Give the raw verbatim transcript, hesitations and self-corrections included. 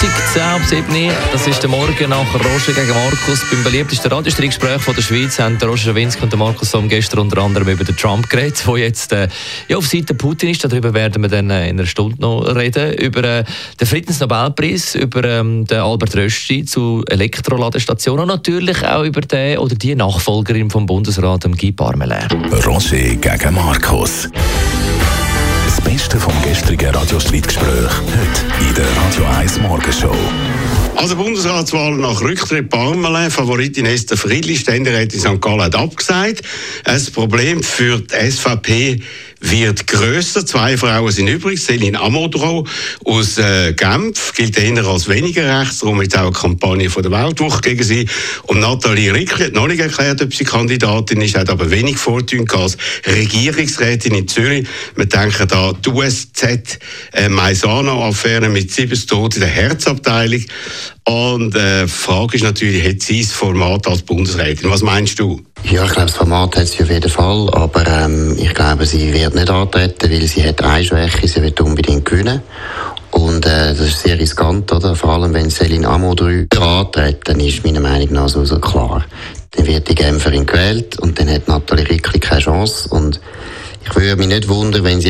Donnerstag, zehn ab sieben. Das ist der Morgen nach Roger gegen Markus. Beim beliebtesten Radiostreitgespräch der Schweiz haben der Roger Schawinski und der Markus Somm gestern unter anderem über den Trump geredet, der jetzt äh, ja, auf Seite Putin ist. Darüber werden wir dann äh, in einer Stunde noch reden. Über äh, den Friedensnobelpreis, über ähm, den Albert Rösti zu Elektroladestationen und natürlich auch über den oder die Nachfolgerin vom Bundesrat, Guy Parmelin. Roger gegen Markus. Das Beste vom gestrigen Radiostreitgespräch heute in der Radio eins Morgenshow. Also Bundesratswahl nach Rücktritt Parmelin, Favoritin Esther Friedli, Ständerätin Sankt Gallen hat abgesagt. Das Problem für die S V P wird grösser. Zwei Frauen sind übrig. Céline Amodro aus äh, Genf gilt eher als weniger rechts, darum jetzt auch eine Kampagne von der Weltwoche gegen sie. Und Nathalie Rickli hat noch nicht erklärt, ob sie Kandidatin ist, hat aber wenig Vortun als Regierungsrätin in Zürich. Wir denken da die U S Z äh, Maisano-Affäre mit sieben Toten in der Herzabteilung. Und äh, die Frage ist natürlich, hat sie das Format als Bundesrätin? Was meinst du? Ja, ich glaube, das Format hat sie auf jeden Fall, aber ähm, ich glaube, sie wird nicht antreten, weil sie hat eine Schwäche, sie wird unbedingt gewinnen. Und äh, das ist sehr riskant, oder? Vor allem, wenn Céline Amodro antreten, ist meiner Meinung nach so, so klar. Dann wird die Genferin gewählt und dann hat Nathalie Rickli keine Chance. Und ich würde mich nicht wundern, wenn sie